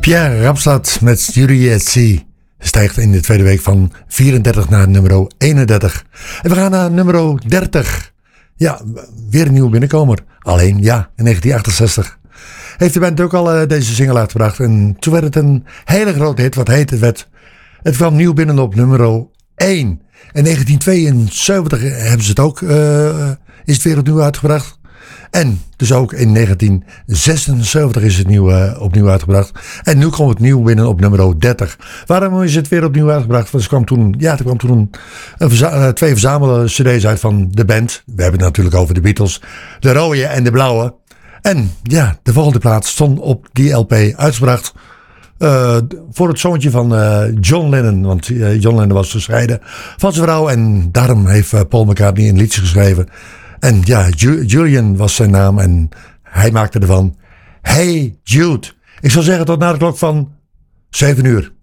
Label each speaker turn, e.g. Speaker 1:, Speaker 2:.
Speaker 1: Pierre Rapstad met Juliette stijgt in de tweede week van 34 naar nummer 31. En we gaan naar nummer 30. Ja, weer een nieuwe binnenkomer. Alleen, ja, in 1968 heeft de band ook al deze single uitgebracht. En toen werd het een hele grote hit. Wat heet het? Het kwam nieuw binnen op nummer 1. In 1972 hebben ze het ook, is het weer opnieuw uitgebracht. En dus ook in 1976 is het opnieuw uitgebracht. En nu komt het nieuw binnen op nummer 30. Waarom is het weer opnieuw uitgebracht? Want er kwam toen twee verzamelde cd's uit van de band. We hebben het natuurlijk over de Beatles. De rode en de blauwe. En ja, de volgende plaat stond op die LP uitgebracht. Voor het zoontje van John Lennon. Want John Lennon was gescheiden van zijn vrouw. En daarom heeft Paul McCartney een liedje geschreven. En ja, Julian was zijn naam en hij maakte ervan Hey Jude. Ik zou zeggen tot na de klok van 7 uur.